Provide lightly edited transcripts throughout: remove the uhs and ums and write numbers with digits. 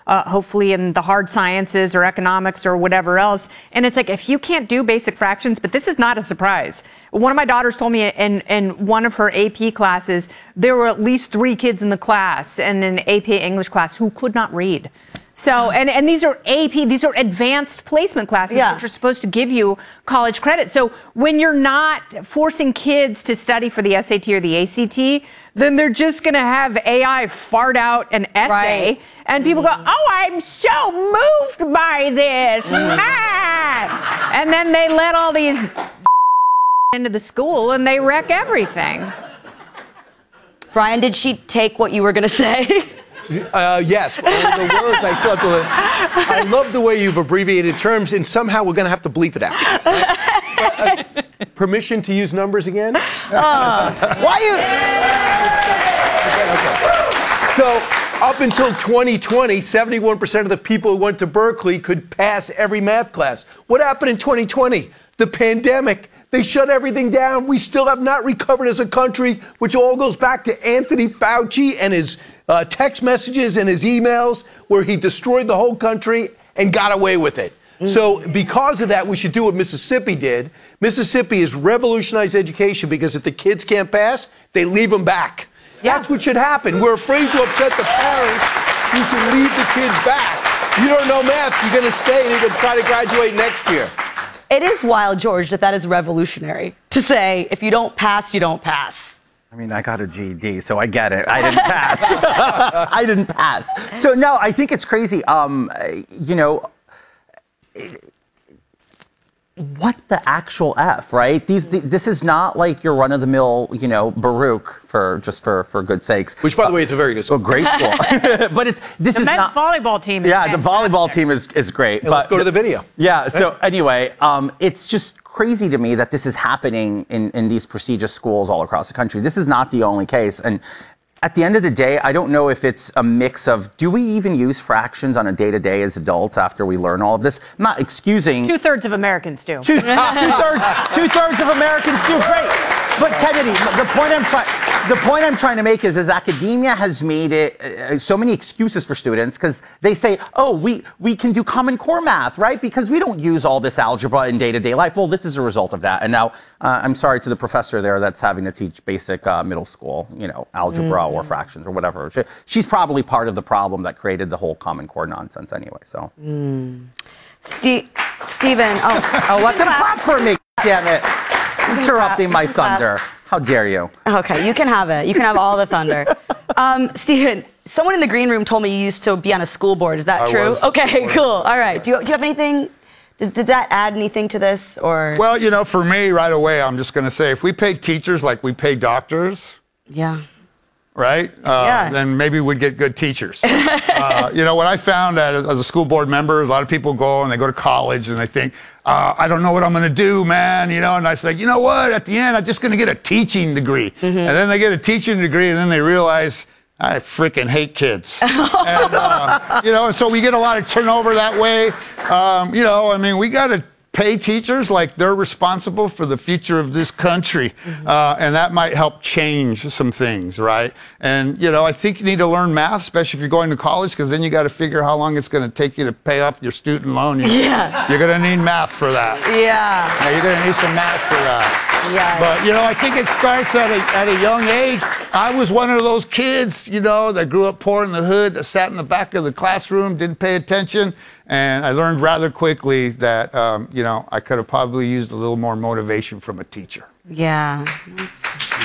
hopefully in the hard sciences or economics or whatever else. And it's like, if you can't do basic fractions, but this is not a surprise. One of my daughters told me in one of her AP classes, there were at least 3 kids in the class in an AP English class who could not read. So, and these are AP, these are advanced placement classes, which are supposed to give you college credit. So when you're not forcing kids to study for the SAT or the ACT, then they're just going to have AI fart out an essay, and people go, oh, I'm so moved by this. And then they let all these into the school, and they wreck everything. Brian, did she take what you were going to say? Yes. Well, the words I saw. I love the way you've abbreviated terms, and somehow we're going to have to bleep it out. Right? Permission to use numbers again? Why you? Okay. So, up until 2020, 71% of the people who went to Berkeley could pass every math class. What happened in 2020? The pandemic. They shut everything down. We still have not recovered as a country, which all goes back to Anthony Fauci and his text messages and his emails, where he destroyed the whole country and got away with it. So because of that, we should do what Mississippi did. Mississippi has revolutionized education because if the kids can't pass, they leave them back. That's what should happen. We're afraid to upset the parents. You should leave the kids back. You don't know math, you're going to stay and you're going to try to graduate next year. It is wild, George, that is revolutionary to say, if you don't pass, you don't pass. I mean, I got a GED, so I get it. I didn't pass. I didn't pass. So, no, I think it's crazy. You know, what the actual F, right? This is not like your run-of-the-mill, you know, Baruch, for good sakes. Which, by the way, is a very good school. A great school. But this is not... The men's volleyball team is fantastic. The volleyball team is great. But let's go to the video. Yeah, so anyway, it's just crazy to me that this is happening in these prestigious schools all across the country. This is not the only case. And at the end of the day, I don't know if it's a mix of, do we even use fractions on a day-to-day as adults after we learn all of this? I'm not excusing... 2/3 of Americans do. Two-thirds of Americans do. Great. But Kennedy, the point I'm trying to make is academia has made it so many excuses for students because they say, oh, we can do Common Core math, right? Because we don't use all this algebra in day-to-day life. Well, this is a result of that. And now I'm sorry to the professor there that's having to teach basic middle school, you know, algebra or fractions or whatever. She's probably part of the problem that created the whole Common Core nonsense anyway. So, Stephen, I'll let them clap for me. Damn it. Interrupting my thunder. How dare you? Okay, you can have it. You can have all the thunder. Stephen, someone in the green room told me you used to be on a school board. Is that true? Okay, cool. All right. Do you have anything? Did that add anything to this? Or? Well, you know, for me, right away, I'm just going to say, if we paid teachers like we pay doctors, right? Then maybe we'd get good teachers. You know, what I found as a school board member, a lot of people go and they go to college and they think, I don't know what I'm going to do, man. You know, and I say, you know what? At the end, I'm just going to get a teaching degree. And then they get a teaching degree and then they realize, I freaking hate kids. And, you know, so we get a lot of turnover that way. You know, I mean, we got to pay teachers like they're responsible for the future of this country. And that might help change some things, right? And, you know, I think you need to learn math, especially if you're going to college, because then you got to figure how long it's going to take you to pay off your student loan. You're going to need math for that. Yeah, you're going to need some math for that. But, you know, I think it starts at a young age. I was one of those kids, you know, that grew up poor in the hood, that sat in the back of the classroom, didn't pay attention. And I learned rather quickly that, you know, I could have probably used a little more motivation from a teacher. Yeah. Nice.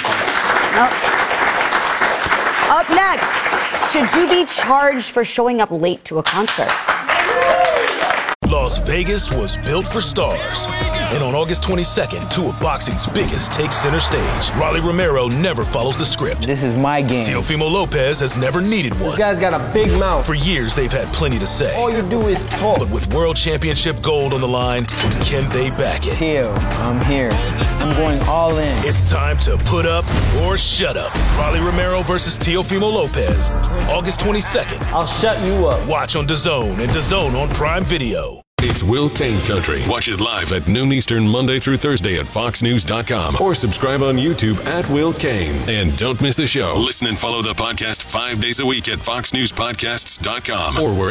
Up next, should you be charged for showing up late to a concert? Las Vegas was built for stars. And on August 22nd, 2 of boxing's biggest take center stage. Rolly Romero never follows the script. This is my game. Teofimo Lopez has never needed one. This guy's got a big mouth. For years, they've had plenty to say. All you do is talk. But with World Championship gold on the line, can they back it? Teo, I'm here. I'm going all in. It's time to put up or shut up. Rolly Romero versus Teofimo Lopez. August 22nd. I'll shut you up. Watch on DAZN and DAZN on Prime Video. It's Will Kane Country. Watch it live at noon Eastern, Monday through Thursday at foxnews.com or subscribe on YouTube at Will Kane. And don't miss the show. Listen and follow the podcast 5 days a week at foxnewspodcasts.com or wherever